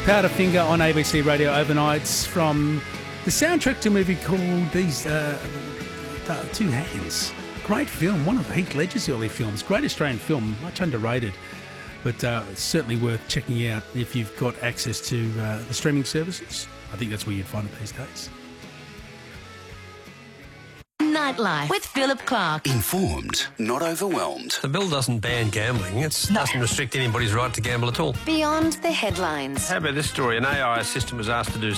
Powderfinger on ABC Radio overnights from the soundtrack to a movie called These Two Hands. Great film, one of Heath Ledger's early films. Great Australian film, much underrated, but certainly worth checking out if you've got access to the streaming services. I think that's where you'd find it these days. Nightlife with Philip Clark. Informed, not overwhelmed. The bill doesn't ban gambling. It doesn't restrict anybody's right to gamble at all. Beyond the headlines. How about this story? An AI assistant was asked to do